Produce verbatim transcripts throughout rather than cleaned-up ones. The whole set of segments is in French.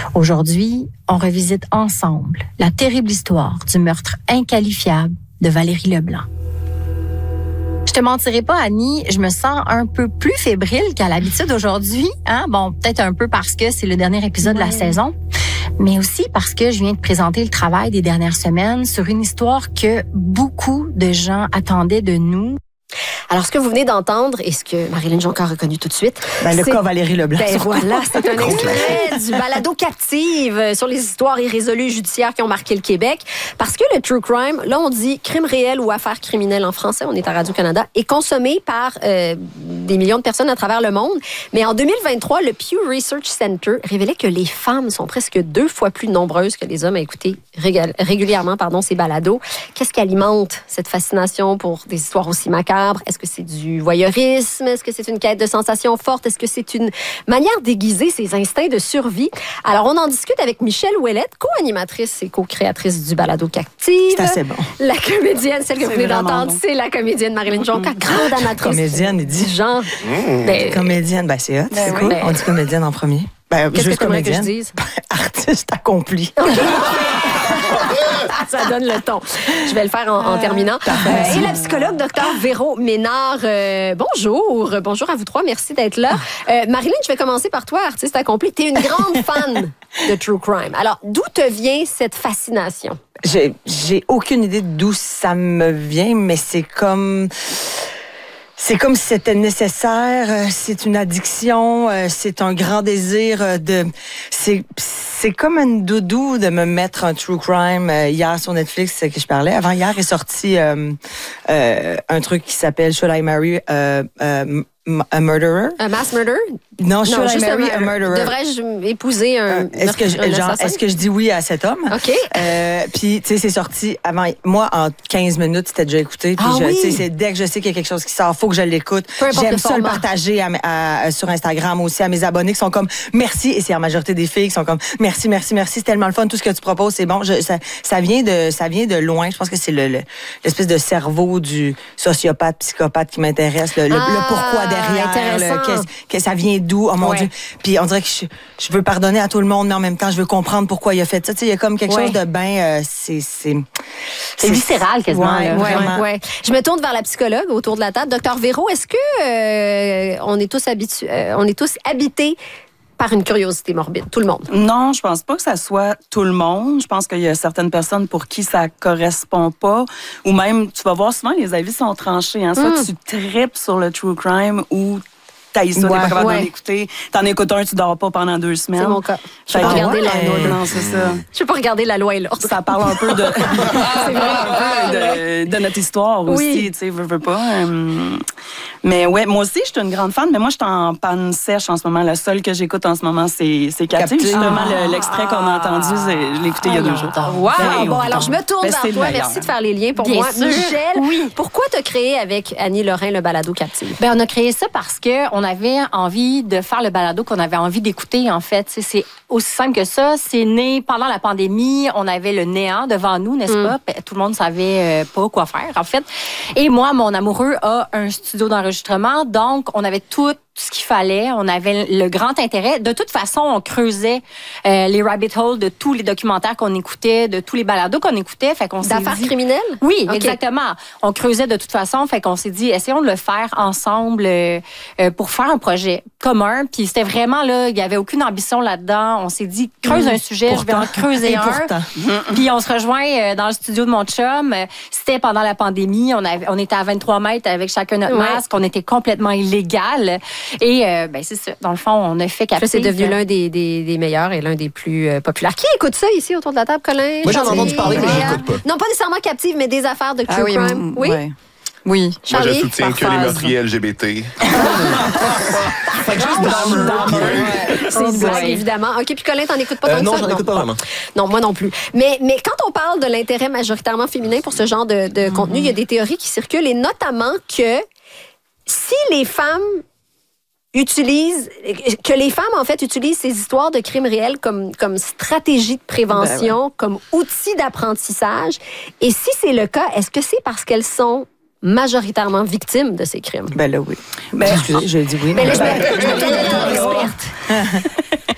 Aujourd'hui, on revisite ensemble la terrible histoire du meurtre inqualifiable de Valérie Leblanc. Je te mentirai pas, Annie, je me sens un peu plus fébrile qu'à l'habitude aujourd'hui. Hein? Bon, peut-être un peu parce que c'est le dernier épisode ouais. de la saison, mais aussi parce que je viens de présenter le travail des dernières semaines sur une histoire que beaucoup de gens attendaient de nous. Alors, ce que vous venez d'entendre et ce que Marilyn Jonca a reconnu tout de suite... Ben, le cas Valérie Leblanc. Ben voilà, c'est un extrait du balado Captive sur les histoires irrésolues judiciaires qui ont marqué le Québec. Parce que le true crime, là, on dit crime réel ou affaire criminelle en français, on est à Radio-Canada, est consommé par euh, des millions de personnes à travers le monde. Mais en deux mille vingt-trois, le Pew Research Center révélait que les femmes sont presque deux fois plus nombreuses que les hommes à écouter rég- régulièrement pardon, ces balados. Qu'est-ce qui alimente cette fascination pour des histoires aussi macabres? Est-ce que c'est du voyeurisme? Est-ce que c'est une quête de sensations fortes? Est-ce que c'est une manière d'aiguiser ses instincts de survie? Alors, on en discute avec Michèle Ouellette, co-animatrice et co-créatrice du balado Captive. C'est assez bon. La comédienne, celle que vous venez d'entendre, bon. c'est la comédienne Marilyn Jonca, grande amatrice. Comédienne, il dit. Genre. Mmh. Ben, comédienne, ben c'est hot. Ben c'est oui. cool. Ben, on dit comédienne en premier. Ben, Qu'est-ce que tu aimerais que je dise? Artiste accompli. Ça donne le ton. Je vais le faire en, en terminant. Euh, et la psychologue, docteur Véro Ménard. Euh, bonjour. Bonjour à vous trois. Merci d'être là. Euh, Marilyn, je vais commencer par toi, artiste accompli. Tu es une grande fan de True Crime. Alors, d'où te vient cette fascination? J'ai, j'ai aucune idée d'où ça me vient, mais c'est comme... C'est comme si c'était nécessaire, c'est une addiction, c'est un grand désir de... C'est, c'est comme une doudou de me mettre un true crime. Hier, sur Netflix, que je parlais, avant hier, est sorti euh, euh, un truc qui s'appelle « Should I Marry euh, euh, a Murderer? » Un mass murder? Non, « Should non, I Marry a Murderer? » Devrais-je épouser un, euh, est-ce que je, un genre, assassin? Est-ce que je dis oui à cet homme? OK. Euh, puis, tu sais, c'est sorti avant... Moi, en quinze minutes, c'était déjà écouté. Puis, ah, je, oui? tu sais, c'est dès que je sais qu'il y a quelque chose qui sort, faut que je l'écoute. J'aime ça le partager à, à, sur Instagram aussi à mes abonnés qui sont comme merci. Et c'est la majorité des filles qui sont comme merci, merci, merci. C'est tellement le fun. Tout ce que tu proposes, c'est bon. Je, ça, ça vient de, ça vient de loin. Je pense que c'est le, le, l'espèce de cerveau du sociopathe, psychopathe qui m'intéresse. Le, le, ah, le pourquoi derrière. Le, que, que ça vient d'où. Oh mon ouais. Dieu. Puis on dirait que je, je veux pardonner à tout le monde, mais en même temps, je veux comprendre pourquoi il a fait ça. Tu sais, il y a comme quelque ouais. chose de bien... Euh, c'est, c'est, c'est, c'est viscéral quasiment. Ouais, ouais, ouais, ouais. Je me tourne vers la psychologue autour de la table. Docteur Véro, est-ce que euh, on est tous habitu- euh, on est tous habités par une curiosité morbide, tout le monde? Non, je pense pas que ça soit tout le monde. Je pense qu'il y a certaines personnes pour qui ça correspond pas. Ou même, tu vas voir, souvent, les avis sont tranchés. Hein. Soit mm. tu tripes sur le true crime ou t'as ça, ouais, t'es pas capable ouais. d'en écouter. T'en écoutes un, tu dors pas pendant deux semaines. C'est mon cas. Je peux pas regarder ouais, la loi et l'ordre. C'est ça. Je peux pas regarder la loi et l'ordre. Ça parle un peu de, c'est vrai, un peu de, de notre histoire oui. aussi, tu sais, veux, veux pas. Euh, mais ouais, moi aussi, je suis une grande fan, mais moi, je suis en panne sèche en ce moment. Le seul que j'écoute en ce moment, c'est, c'est Captive. Justement, ah, le, l'extrait qu'on a entendu, c'est, je l'ai écouté ah, il y a deux jours. Wow! Ben, bon, alors, je me tourne ben, vers toi. Merci de faire les liens pour Bien moi. sûr. Michèle, oui. pourquoi t'as créé avec Annie Lorrain le balado Captive? Ben, on a créé ça parce qu'on avait envie de faire le balado qu'on avait envie d'écouter, en fait. C'est aussi simple que ça. C'est né pendant la pandémie. On avait le néant devant nous, n'est-ce mm. pas? Tout le monde savait pas quoi faire, en fait. Et moi, mon amoureux a un studio d'enregistrement. Donc, on avait tout ce qu'il fallait. On avait le grand intérêt. De toute façon, on creusait euh, les rabbit holes de tous les documentaires qu'on écoutait, de tous les balados qu'on écoutait. Fait qu'on s'est D'affaires dit... criminelles? Oui, okay. exactement. On creusait de toute façon. Fait qu'on s'est dit, essayons de le faire ensemble euh, euh, pour faire un projet commun. Puis c'était vraiment là, il y avait aucune ambition là-dedans. On s'est dit, creuse mmh. un sujet, pourtant, je vais en creuser un. Mmh. Puis on se rejoint euh, dans le studio de mon chum. C'était pendant la pandémie. On avait, on était à vingt-trois mètres avec chacun notre ouais. masque. On était complètement illégal. Et euh, ben c'est ça. Dans le fond, on a fait Captive. C'est devenu l'un des, des, des meilleurs et l'un des plus euh, populaires. Qui écoute ça ici autour de la table, Colin? Moi, j'en ai entendu parler, mais je n'écoute pas. Non, pas nécessairement Captive, mais des affaires de true ah, oui, crime. M- oui. Ouais. Oui. Charlie? Moi, je soutiens que les meurtriers L G B T. Fait que juste dans le C'est une blague, évidemment. OK, puis Colin, t'en écoutes pas tant euh, que non, ça? J'en non, j'en écoute pas vraiment. Non, moi non plus. Mais, mais quand on parle de l'intérêt majoritairement féminin pour ce genre de, de mm-hmm. contenu, il y a des théories qui circulent, et notamment que si les femmes utilisent, que les femmes, en fait, utilisent ces histoires de crimes réels comme, comme stratégie de prévention, ben ouais. comme outil d'apprentissage. Et si c'est le cas, est-ce que c'est parce qu'elles sont majoritairement victimes de ces crimes? Ben là, oui. Ben, excusez, je dis oui. Mais là, je me tourne vers ton experte.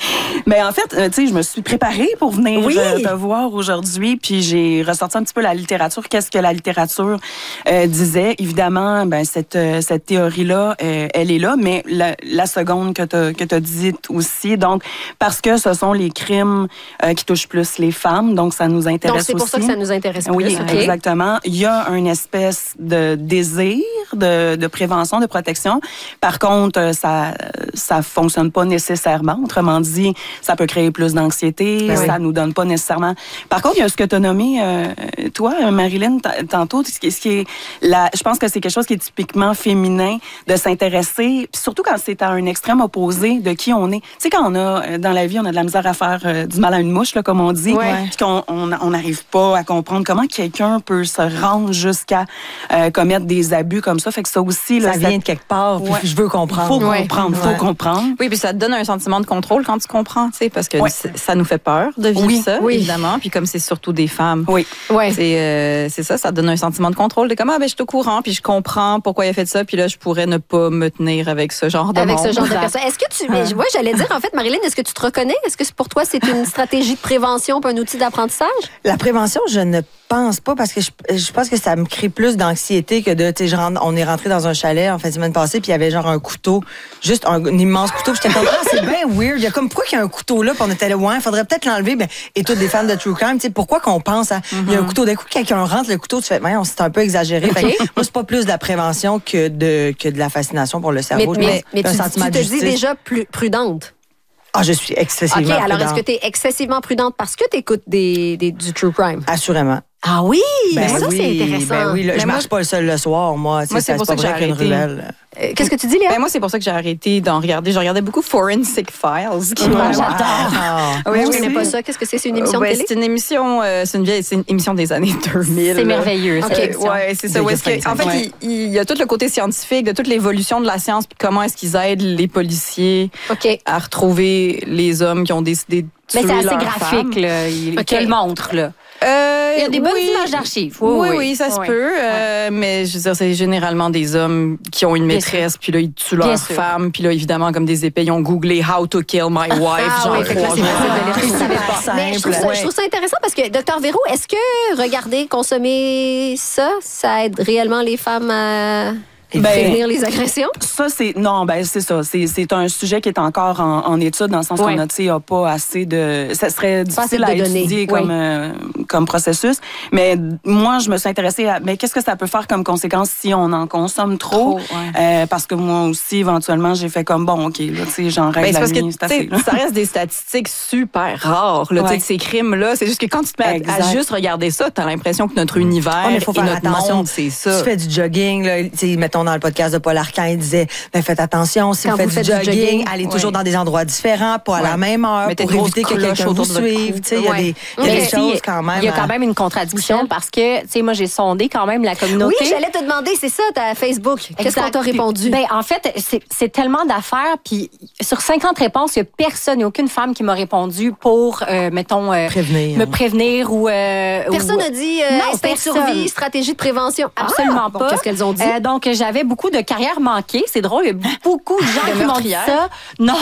Ben en fait, euh, tu sais, je me suis préparée pour venir oui. euh, te voir aujourd'hui, puis j'ai ressorti un petit peu la littérature. Qu'est-ce que la littérature euh, disait? Évidemment, ben cette euh, cette théorie-là, euh, elle est là, mais la, la seconde que t'as que t'as dite aussi, donc parce que ce sont les crimes euh, qui touchent plus les femmes, donc ça nous intéresse aussi. Donc c'est pour aussi. ça que ça nous intéresse plus. Oui, okay. exactement. Il y a une espèce de désir de, de prévention, de protection. Par contre, ça ça fonctionne pas nécessairement. Autrement dit, ça peut créer plus d'anxiété, ben ça oui. nous donne pas nécessairement. Par contre, il y a ce que tu as nommé, euh, toi, Marilyn, tantôt, ce qui, ce qui est la, je pense que c'est quelque chose qui est typiquement féminin, de s'intéresser, puis surtout quand c'est à un extrême opposé de qui on est. Tu sais, quand on a, dans la vie, on a de la misère à faire euh, du mal à une mouche, là, comme on dit, ouais. puis qu'on on n'arrive pas à comprendre comment quelqu'un peut se rendre jusqu'à euh, commettre des abus comme ça. Fait que ça aussi... Là, ça vient de quelque part, puis ouais. je veux comprendre. Faut ouais. comprendre, faut ouais. comprendre. Oui, puis ça te donne un sentiment de contrôle quand tu comprends, tu sais, parce que ouais. ça nous fait peur de vivre oui. ça, oui. évidemment. Puis comme c'est surtout des femmes, oui. ouais. c'est, euh, c'est ça, ça te donne un sentiment de contrôle. De comme, ah, ben, je suis au courant, puis je comprends pourquoi il a fait ça, puis là, je pourrais ne pas me tenir avec ce genre de Avec monde. ce genre de personnes. Est-ce que tu... Mais, ouais, j'allais dire, en fait, Marilyn, est-ce que tu te reconnais? Est-ce que pour toi, c'est une stratégie de prévention puis un outil d'apprentissage? La prévention, je ne pense pas parce que je, je pense que ça me crée plus d'anxiété que de, tu sais, on est rentré dans un chalet en fin de semaine passée puis il y avait genre un couteau, juste un, un immense couteau. J'étais comme, ah, c'est bien weird. Il y a comme, pourquoi qu'il y a un couteau là? Puis on était là, ouais, il faudrait peut-être l'enlever. Ben, et toutes des fans de True Crime, tu sais, pourquoi qu'on pense à, mm-hmm. il y a un couteau. D'un coup, quelqu'un rentre le couteau, tu fais, ouais, on s'est un peu exagéré. Okay. Fait que, moi, c'est pas plus de la prévention que de, que de la fascination pour le cerveau. Mais, mais, mais tu, sentiment tu te dis déjà plus prudente. Ah, je suis excessivement prudente. OK, alors prudente. est-ce que tu es excessivement prudente parce que tu écoutes des, des, du True Crime? Assurément. Ah oui? Ben ça, oui, c'est intéressant. Ben oui, là, je moi, marche pas le seul le soir, moi. Moi, c'est pour ça que j'ai arrêté. Euh, qu'est-ce que tu dis, Léa? Ben, moi, c'est pour ça que j'ai arrêté d'en regarder. Je regardais beaucoup Forensic Files. Qui oh, wow. J'adore. Ah, oui, je connais pas ça. Qu'est-ce que c'est? C'est une émission ouais, de télé? C'est une émission, euh, c'est une vieille, c'est une émission des années deux mille. C'est merveilleux. Ok, ouais, c'est ça. Où est-ce que, en fait, ouais. il, il y a tout le côté scientifique de toute l'évolution de la science, puis comment est-ce qu'ils aident les policiers okay. à retrouver les hommes qui ont décidé de tuer Mais c'est assez leur graphique, femme. là. Il okay. te le montre, là. Euh, il y a des bonnes oui, images d'archives. Oui, oui, oui, oui ça oui. se peut. Euh, mais je veux dire, c'est généralement des hommes qui ont une maîtresse, puis là, ils tuent leur femme, puis là, évidemment, comme des épées, ils ont googlé « How to kill my wife ah, » genre oui, trois jours. Mais je trouve, ça, je trouve ça intéressant parce que, docteur Véro, est-ce que regarder, consommer ça, ça aide réellement les femmes à... Ben, prévenir les agressions? Ça, c'est... Non, ben c'est ça. C'est, c'est un sujet qui est encore en, en étude, dans le sens ouais. qu'on a, tu sais, a pas assez de... Ça serait difficile à étudier comme, oui. euh, comme processus. Mais moi, je me suis intéressée à... Mais qu'est-ce que ça peut faire comme conséquence si on en consomme trop? trop ouais. euh, parce que moi aussi, éventuellement, j'ai fait comme, bon, OK, là, tu sais, j'en règle ben, la nuit, c'est assez. Ça reste des statistiques super rares, là, ouais. tu sais, ces crimes-là. C'est juste que quand tu te mets exact. à juste regarder ça, t'as l'impression que notre univers oh, faut et notre attention. Monde, c'est ça. Tu fais du jogging, là, tu sais, mettons dans le podcast de Paul Arcand, il disait ben faites attention, si vous faites, vous faites du, jogging, du jogging, allez ouais. toujours dans des endroits différents, pas à ouais. la même heure, mettez pour éviter que quelqu'un vous suive. Il y a des, y a des choses quand même. Il y a quand même une contradiction Michel? Parce que, tu sais, moi, j'ai sondé quand même la communauté. Oui, j'allais te demander, c'est ça, ta Facebook. Qu'est-ce qu'on t'a répondu? Ben, en fait, c'est, c'est tellement d'affaires, puis sur cinquante réponses, il n'y a personne, il n'y a aucune femme qui m'a répondu pour, euh, mettons, euh, prévenir. me prévenir ou... Euh, personne n'a ou... dit euh, non, instinct de survie, stratégie de prévention. Absolument ah, pas. Qu'est-ce qu'elles ont dit? Euh, donc, j'avais beaucoup de carrières manquées. C'est drôle, il y a beaucoup de gens qui m'ont dit ça. Non.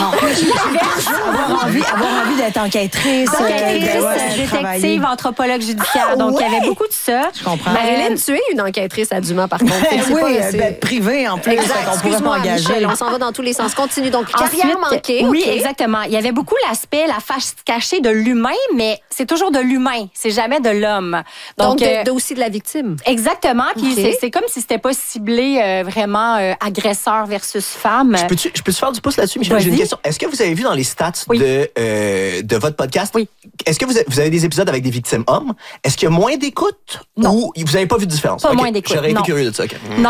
avoir, envie, avoir envie d'être enquêtrice, enquêtrice euh, détective, anthropologue judiciaire. Ah, donc, ouais. il y avait beaucoup de ça. Je comprends. Marilyn, tu es une enquêtrice à Dumas, par contre. oui, pas, ben, privée en plus. Exact. On pourrait pas engager. Michel, on s'en va dans tous les sens. Continue. Donc, carrière Ensuite, manquée. Oui, okay. exactement. Il y avait beaucoup l'aspect, la face cachée de l'humain, mais c'est toujours de l'humain. C'est jamais de l'homme. Donc, donc euh, de, de aussi de la victime. Exactement. Puis okay. c'est, c'est comme si c'était pas ciblé euh, vraiment euh, agresseur versus femme. Je peux-tu, je peux-tu faire du pouce là-dessus, Michel? Vas-y. J'ai une question. Est-ce que vous avez vu dans les stats oui. de, euh, de votre podcast? Oui. Est-ce que vous avez, vous avez des épisodes avec des victimes hommes? Est-ce qu'il y a moins d'écoute? Non. Ou vous n'avez pas vu de différence? Pas okay. moins d'écoute. J'aurais été non. curieux de ça. Okay. Non.